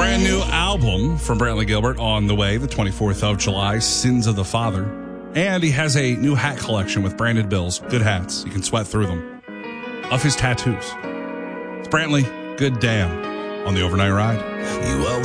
brand new album from Brantley Gilbert on the way, the 24th of July, Sins of the Father. And he has a new hat collection with branded bills. Good hats. You can sweat through them. Of his tattoos. It's Brantley, Good Damn on the Overnight Ride.